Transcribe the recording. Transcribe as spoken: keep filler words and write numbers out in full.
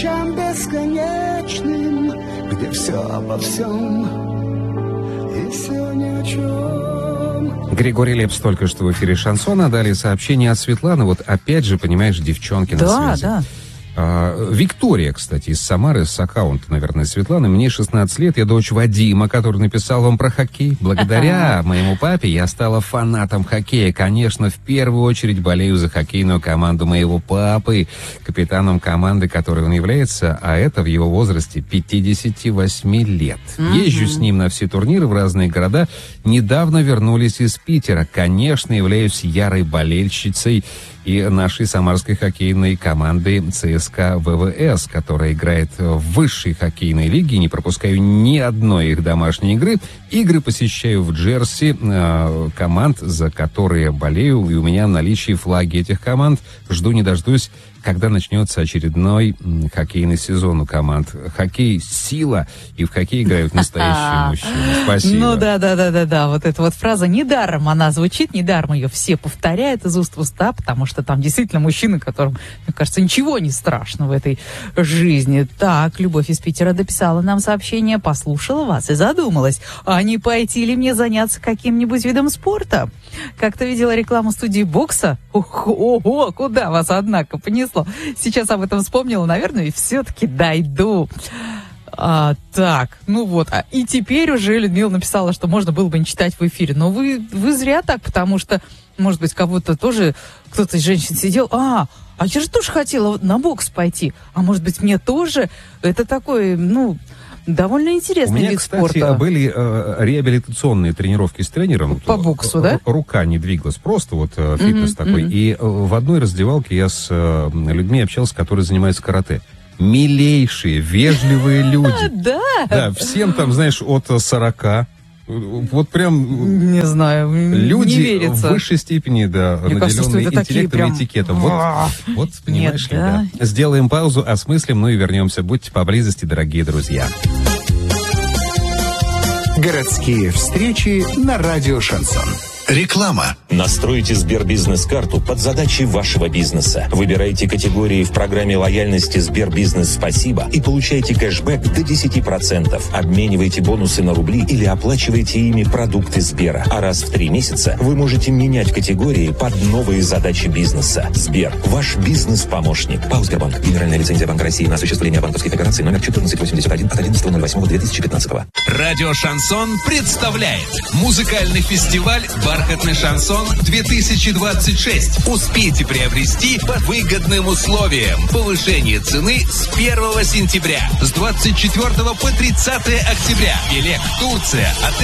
ночам бесконечным, где все обо всем и все ни о чем. Григорий Лепс только что в эфире «Шансона». Далее сообщение от Светланы. Вот опять же, понимаешь, девчонки на Да, связи. да. А, Виктория, кстати, из Самары, с аккаунта, наверное, Светланы. Мне шестнадцать лет, я дочь Вадима, который написал вам про хоккей. Благодаря ага. моему папе я стала фанатом хоккея. Конечно, в первую очередь болею за хоккейную команду моего папы, капитаном команды, которой он является, а это в его возрасте пятьдесят восемь лет. Mm-hmm. Езжу с ним на все турниры в разные города. Недавно вернулись из Питера. Конечно, являюсь ярой болельщицей и нашей самарской хоккейной команды ЦСКА ВВС, которая играет в высшей хоккейной лиге. Не пропускаю ни одной их домашней игры. Игры посещаю в Джерси э, команд, за которые болею, и у меня в наличии флаги этих команд. Жду не дождусь, когда начнется очередной м, хоккейный сезон у команд. Хоккей — сила, и в хоккей играют настоящие мужчины. Спасибо. Ну да, да, да, да, да. Вот эта вот фраза недаром она звучит, недаром ее все повторяют из уст в уста, потому что там действительно мужчины, которым, мне кажется, ничего не страшно в этой жизни. Так, Любовь из Питера дописала нам сообщение, послушала вас и задумалась, а не пойти ли мне заняться каким-нибудь видом спорта? Как-то видела рекламу студии бокса. Ого, куда вас, однако, понесло? Сейчас об этом вспомнила, наверное, и все-таки дойду. А, так, ну вот. А, и теперь уже Людмила написала, что можно было бы не читать в эфире. Но вы, вы зря так, потому что, может быть, кого-то тоже, кто-то из женщин сидел. А, а я же тоже хотела на бокс пойти. А может быть, мне тоже? Это такой, ну... довольно интересный вид вид спорта. У меня, кстати, спорта. были э, реабилитационные тренировки с тренером. По боксу, Р- да? Рука не двигалась, просто вот э, фитнес mm-hmm, такой. Mm-hmm. И э, в одной раздевалке я с э, людьми общался, которые занимаются карате. Милейшие, вежливые люди. Да? Да, всем там, знаешь, от сорока. Вот прям... Не знаю, люди не верится. в высшей степени, да, Мне кажется, наделенные что это такие интеллектом прям... и этикетом. Вот, вот, понимаешь Нет, ли, да? да. Сделаем паузу, осмыслим, ну и вернемся. Будьте поблизости, дорогие друзья. Городские встречи на радио «Шансон». Реклама. Настройте Сбербизнес-карту под задачи вашего бизнеса. Выбирайте категории в программе лояльности Сбербизнес Спасибо и получайте кэшбэк до десять процентов. Обменивайте бонусы на рубли или оплачивайте ими продукты Сбера. А раз в три месяца вы можете менять категории под новые задачи бизнеса. Сбер. Ваш бизнес-помощник. ПАО «Сбербанк». Генеральная лицензия Банка России на осуществление банковских операций номер четырнадцать восемьдесят один от одиннадцатого ноль восьмого две тысячи пятнадцатого. Радио «Шансон» представляет музыкальный фестиваль «Бархатный шансон две тысячи двадцать шесть». Успейте приобрести по выгодным условиям. Повышение цены с первого сентября. С двадцать четвёртого по тридцатое октября. Билет Турция. Отель